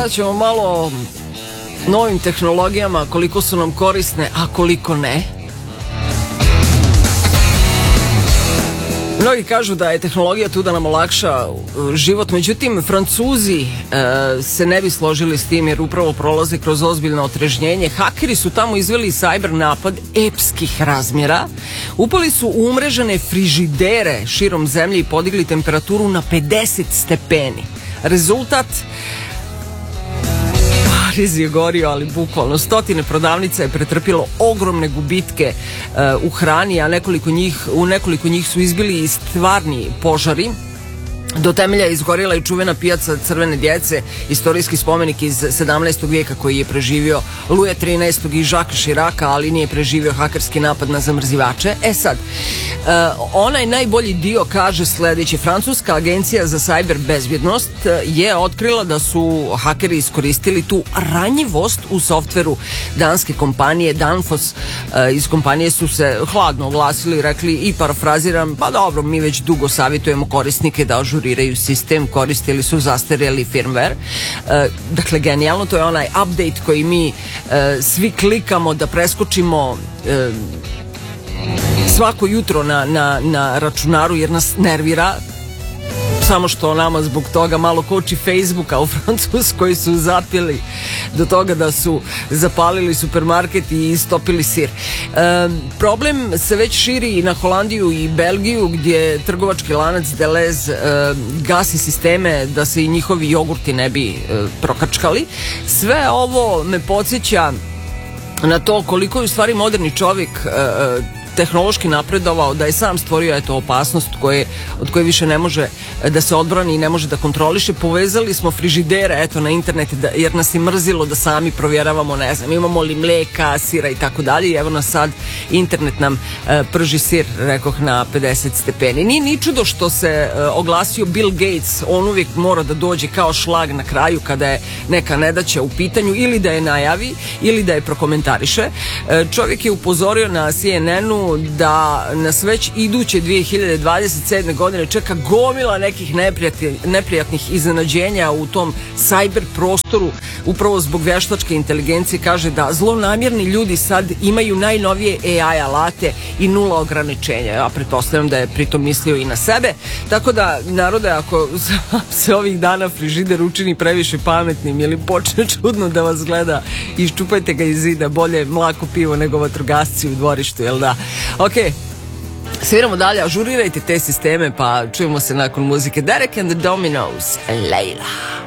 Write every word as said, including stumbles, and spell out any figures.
Sad ćemo malo o novim tehnologijama, koliko su nam korisne, a koliko ne. Mnogi kažu da je tehnologija tu da nam olakša život, međutim Francuzi e, se ne bi složili s tim jer upravo prolaze kroz ozbiljno otrežnjenje. Hakeri su tamo izveli cyber napad epskih razmjera, upali su u umrežene frižidere širom zemlje i podigli temperaturu na pedeset stepeni. Rezultat? Pariz je gorio, ali bukvalno stotine prodavnica je pretrpilo ogromne gubitke uh, u hrani, a nekoliko njih, u nekoliko njih su izbili i stvarni požari. Do temelja je izgorila i čuvena pijaca crvene djece, istorijski spomenik iz sedamnaestog vijeka koji je preživio Luja trinaestog i Žaka Širaka, ali nije preživio hakerski napad na zamrzivače. E sad, uh, onaj najbolji dio kaže sljedeće. Francuska agencija za cyber bezbjednost je otkrila da su hakeri iskoristili tu ranjivost u softveru danske kompanije Danfoss. Uh, iz kompanije su se hladno oglasili i rekli, i parafraziram, pa dobro, mi već dugo savjetujemo korisnike da ažuriraju sistem, koristili su zastarjeli firmware. E, dakle, genijalno, to je onaj update koji mi e, svi klikamo da preskočimo e, svako jutro na, na, na računaru jer nas nervira. Samo što nama zbog toga malo koči Facebooka u Francuskoj su zapili do toga da su zapalili supermarket i istopili sir. E, problem se već širi i na Holandiju i Belgiju gdje trgovački lanac Deleuze e, gasi sisteme da se i njihovi jogurti ne bi e, prokačkali. Sve ovo me podsjeća na to koliko je u stvari moderni čovjek e, tehnološki napredovao, da je sam stvorio eto opasnost koje, od koje više ne može da se odbrani i ne može da kontroliše. Povezali smo frižidere eto na internet da, jer nas je mrzilo da sami provjeravamo, ne znam, imamo li mlijeka, sira i tako dalje, i evo nas sad internet nam e, prži sir, rekoh, na pedeset stepeni. Nije ni čudo što se e, oglasio Bill Gates, on uvijek mora da dođe kao šlag na kraju kada je neka nedaća u pitanju, ili da je najavi ili da je prokomentariše. E, čovjek je upozorio na C N N-u da nas već iduće dvije hiljade dvadeset sedme. godine čeka gomila nekih neprijatnih iznenađenja u tom cyber prostoru, upravo zbog vještačke inteligencije. Kaže da zlonamjerni ljudi sad imaju najnovije A I alate i nula ograničenja. Ja pretpostavljam da je pritom mislio i na sebe. Tako da, narode, ako se ovih dana frižider učini previše pametnim ili počne čudno da vas gleda, iščupajte ga iz zida, bolje mlako pivo nego vatrogasci u dvorištu, jel da? Ok, sviramo dalje, ažurirajte te sisteme, pa čujemo se nakon muzike. Derek and the Dominos, Leila.